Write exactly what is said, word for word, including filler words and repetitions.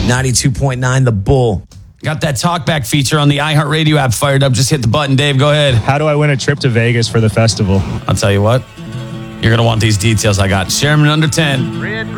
ninety-two point nine The Bull. Got that talkback feature on the iHeartRadio app fired up. Just hit the button, Dave. Go ahead. How do I win a trip to Vegas for the festival? I'll tell you what. You're going to want these details I got. Share them in under ten.